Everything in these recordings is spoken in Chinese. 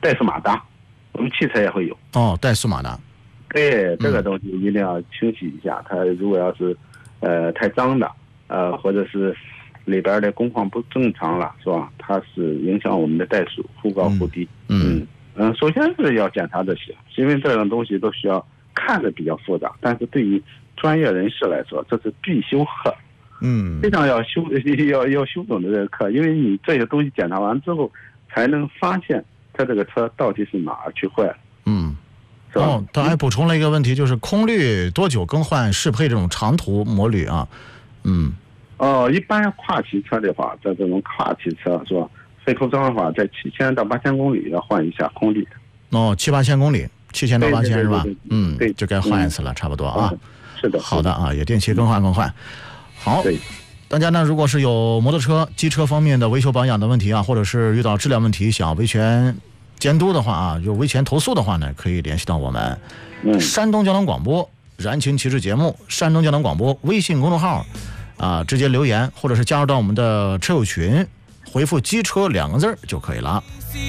怠速马达，我们汽车也会有。 哦，怠速马达。 对，这个东西一定要清洗一下。它如果要是太脏的，或者是里边的工况不正常了，是吧？它是影响我们的怠速，忽高忽低。首先是要检查这些，因为这种东西都需要看着比较复杂，但是对于专业人士来说，这是必修课。非常要修懂的这个课，因为你这些东西检查完之后，才能发现它这个车到底是哪儿去坏了。是吧？ 他还补充了一个问题，就是空滤多久更换适配这种长途摩旅啊？ 一般跨骑车的话，在这种跨骑车是吧？费口章的话，在7000到8000公里要换一下空滤。 7、8千公里，7000到8000是吧？ 对， 就该换一次了，差不多啊。 是的。 好的啊，也定期更换。好。大家呢，如果是有摩托车、机车方面的维修保养的问题啊，或者是遇到质量问题想维权监督的话啊，有维权投诉的话呢，可以联系到我们山东交通广播燃情旗帜节目山东交通广播微信公众号啊，直接留言或者是加入到我们的车友群，回复机车2个字就可以了。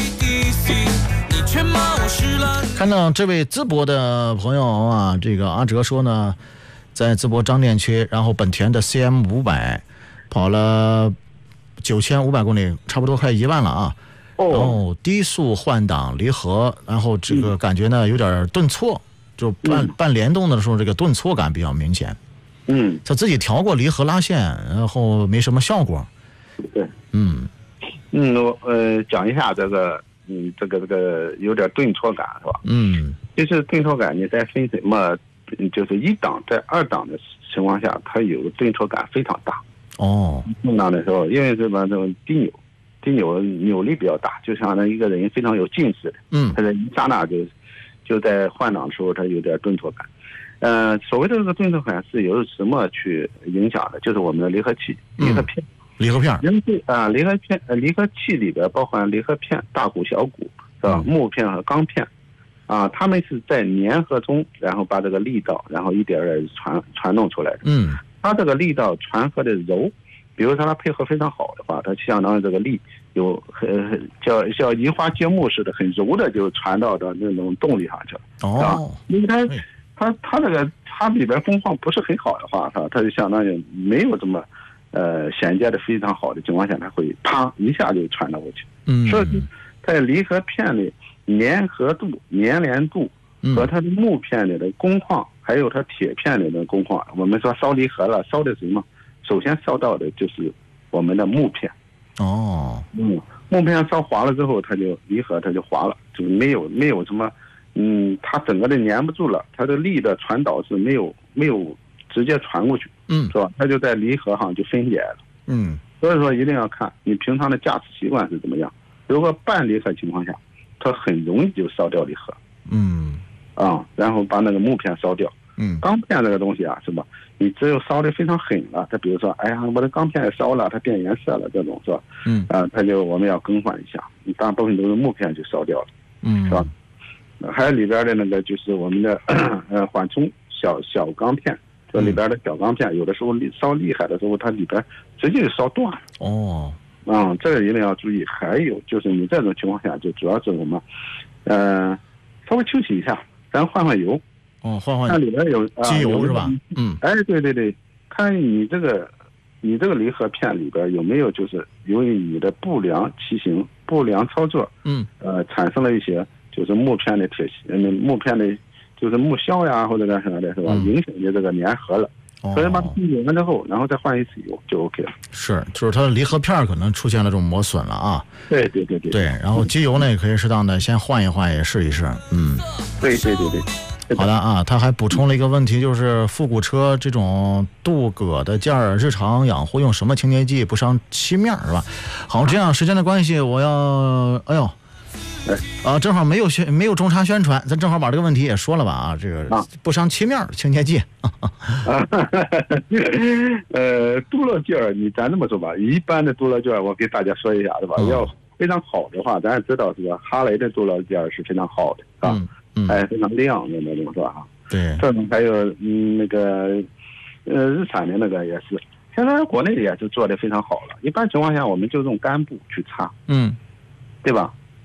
看到这位淄博的朋友啊，这个阿哲说呢，在淄博张店区，然后本田的 CM500 跑了9500公里，差不多快1万了啊。然后低速换挡离合，然后这个感觉呢有点顿挫，就半联动的时候这个顿挫感比较明显。他自己调过离合拉线，然后没什么效果。 对。我讲一下这个有点顿挫感是吧？其实顿挫感你在分什么？就是1档在2档的情况下，它有顿挫感非常大。动荡的时候，因为这种低扭力比较大，就像那一个人非常有劲似的。他在一刹那就在换挡的时候，他有点顿挫感。所谓的这个顿挫感是由什么去影响的？就是我们的离合器、离合片。离合器里边包含离合片、大骨、小骨，是吧？木片和钢片。他们是在粘合中，然后把这个力道，然后一点点传动出来的。它这个力道传合的柔，比如说它配合非常好的话，它相当于这个力有像移花接木似的，很柔的就传到的那种动力上去了。因为它这个它里边工况不是很好的话，它就相当于没有这么衔接的非常好的情况下，它会啪一下就传到过去。所以在离合片的粘合度、粘连度和它的木片里的工况，还有它铁片里的工况，我们说烧离合了，烧的什么？首先烧到的就是我们的木片。木片烧滑了之后，它就离合，它就滑了，就没有什么，它整个的粘不住了，它的力的传导是没有直接传过去，是吧？它就在离合上就分解了。所以说一定要看你平常的驾驶习惯是怎么样。如果半离合情况下，它很容易就烧掉离合。然后把那个木片烧掉。钢片这个东西啊，是吧？你只有烧得非常狠了，它比如说，哎呀，我的钢片也烧了，它变颜色了，这种是吧？我们要更换一下。大部分都是木片就烧掉了，是吧？还有里边的那个就是我们的缓冲小钢片，这里边的小钢片，有的时候烧厉害的时候，它里边直接就烧断了。这个一定要注意。还有就是你这种情况下，就主要是我们稍微清洗一下，咱换油。 换看里边有机油是吧？ 对，看你这个离合片里边有没有就是由于你的不良骑行、不良操作，产生了一些就是木片的木片的就是木销呀或者干什么的，是吧？影响你这个粘合了。所以把它清洗完之后，然后再换一次油就 OK 了。 就是它的离合片可能出现了这种磨损了啊。 对。 然后机油呢也可以适当的先换一换，也试一试。 对。 好的啊，他还补充了一个问题，就是复古车这种镀铬的件儿，日常养护用什么清洁剂不伤漆面是吧？好，这样时间的关系，我要，正好没有中插宣传，咱正好把这个问题也说了吧啊，这个不伤漆面清洁剂。 镀铬件儿，咱这么说吧，一般的镀铬件儿，我给大家说一下，是吧？要非常好的话，咱也知道是吧？哈雷的镀铬件儿是非常好的啊。非常亮的那种是吧？ 对， 这种还有那个日产的那个也是，现在国内也是做的非常好了。一般情况下，我们就用干布去擦，对吧？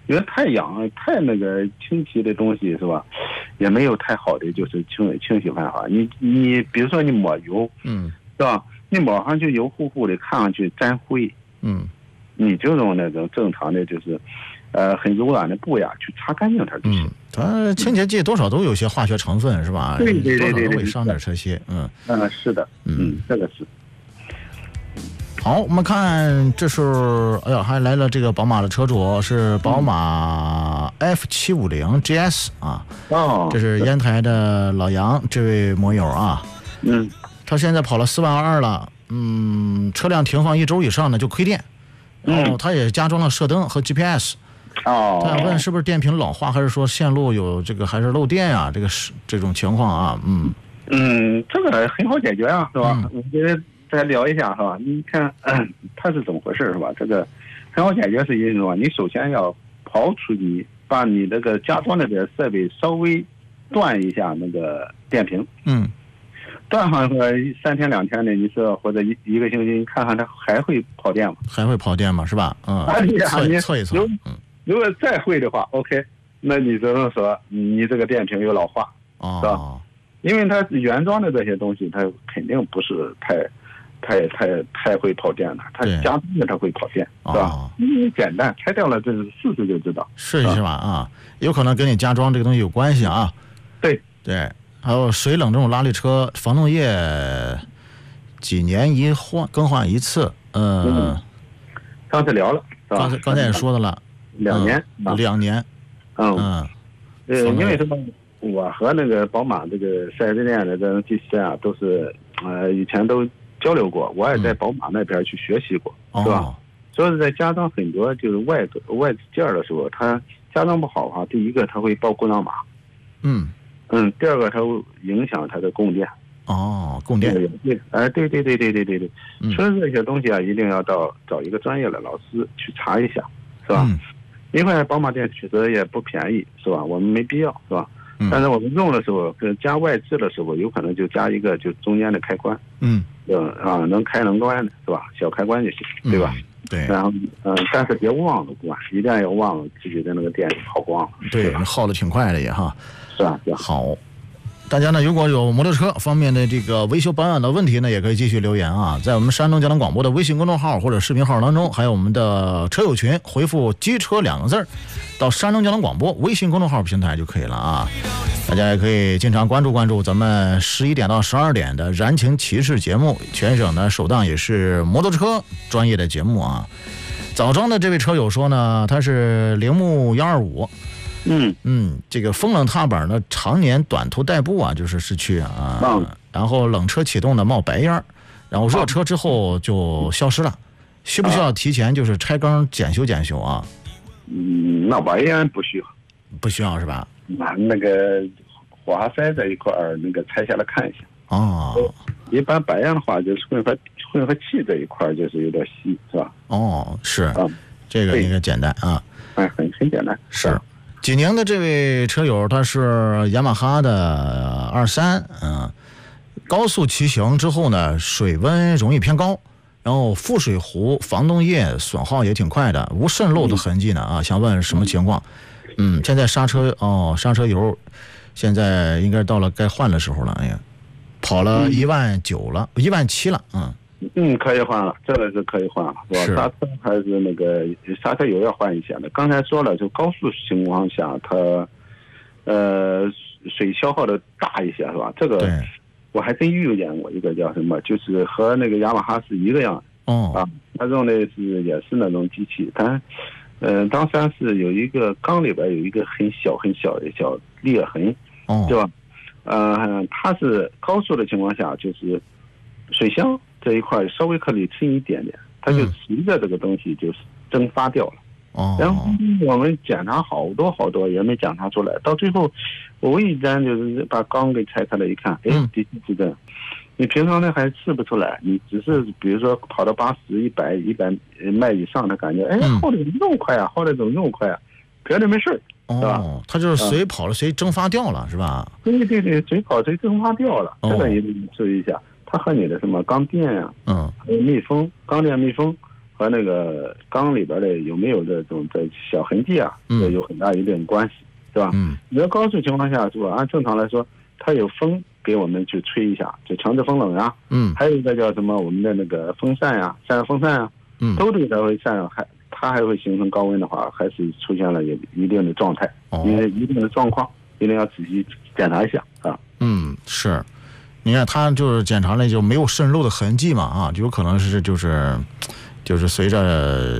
因为太痒太那个清洗的东西是吧，也没有太好的就是清洗办法。你比如说你抹油，是吧？你抹上去油乎乎的，看上去沾灰，你就用那种正常的就是很柔软的布呀去擦干净它就行。 它清洁剂多少都有些化学成分是吧？ 对， 多少会伤点车些。 是的，这个是。 好，我们看，这是还来了这个宝马的车主，是宝马 F750 GS 啊。这是烟台的老杨这位摩友啊。他现在跑了4.2万了。车辆停放1周以上呢就亏电。他也加装了射灯和 GPS。他想问是不是电瓶老化，还是说线路有这个还是漏电啊？这种情况啊。 这个很好解决啊，是吧？我觉得再聊一下是吧？你看它是怎么回事是吧？这个很好解决，是因为你首先要刨除把你那个加装的这个设备稍微断一下那个电瓶。断上个3天2天的，你说或者一个星期，你看看它还会跑电吗？ 还会跑电吗？是吧？测一测。 如果再会的话 ，OK， 那你只能说你这个电瓶有老化，是吧？因为它原装的这些东西，它肯定不是太会跑电的，它加装的它会跑电，是吧？简单，拆掉了这是试试就知道。 试一试吧有可能跟你加装这个东西有关系啊。 对， 还有水冷这种拉力车，防冻液几年更换一次。 上次聊了，是吧？ 刚才也说的了 ，2年。 2年。 因为什么？我和那个宝马这个4S店的这种技师啊，都是以前都交流过，我也在宝马那边去学习过，是吧？所以在加装很多就是外件的时候，它加装不好的话，第一个它会报故障码，第二个它会影响它的供电。 供电。 对。所以这些东西啊，一定要找一个专业的老师去查一下，是吧？因为宝马店确实也不便宜，是吧？我们没必要，是吧？但是我们用的时候，加外置的时候，有可能就加一个就中间的开关，能开能关的是吧？小开关就行，对吧？ 对。 然后但是别忘了关，一定要忘了自己的那个电跑光了。 对，耗的挺快的也哈。 是啊。 好，大家呢如果有摩托车方面的这个维修保养的问题呢，也可以继续留言啊，在我们山东交通广播的微信公众号或者视频号当中，还有我们的车友群，回复机车2个字到山东交通广播微信公众号平台就可以了啊。大家也可以经常关注咱们11点到12点的燃情骑士节目，全省的首档也是摩托车专业的节目啊。枣庄的这位车友说呢，他是铃木125，这个风冷踏板呢常年短途代步啊，就是市区啊，然后冷车启动的冒白烟，然后热车之后就消失了，需不需要提前就是拆缸检修啊？ 那白烟不需要是吧？ 那个活塞这一块那个拆下来看一下。一般白烟的话就是混合气这一块就是有点稀，是吧？ 是。这个应该简单啊。 很简单。 是。济宁的这位车友他是雅马哈的23，高速骑行之后呢，水温容易偏高，然后副水壶防冻液损耗也挺快的，无渗漏的痕迹呢想问什么情况？现在刹车油现在应该到了该换的时候了。哎呀，跑了1.9万了，1.7万了。 可以换了，这个是可以换了，是吧？刹车还是那个刹车油要换一下的。刚才说了，就高速情况下，它水消耗的大一些，是吧？这个我还真遇见过一个叫什么，就是和那个雅马哈是一个样的。他用的也是那种机器，但当时是有一个缸里边有一个很小的小裂痕，对吧？它是高速的情况下，就是水箱这一块稍微可以轻一点点，它就随着这个东西就是蒸发掉了。然后我们检查好多也没检查出来，到最后我无意间就是把缸给拆开了一看，的确是这样。你平常呢还试不出来，你只是比如说跑到80、100迈以上的感觉，后来怎么那么快啊？别的没事，是吧？ 它就是随跑了随蒸发掉了，是吧？ 对，随跑随蒸发掉了，这个一定注意一下。它和你的什么缸电呀，还有密封、缸电密封， 和那个缸里边的有没有这种小痕迹啊，有很大一定关系，是吧？你在高速情况下，是吧？按正常来说，它有风给我们去吹一下，就强制风冷呀。还有一个叫什么我们的那个风扇呀，散热风扇呀，都对它会散热，它还会形成高温的话，还是出现了一定的状态，一定的状况，一定要仔细检查一下啊。 是。你看他就是检查了就没有渗漏的痕迹嘛，就有可能是就是随着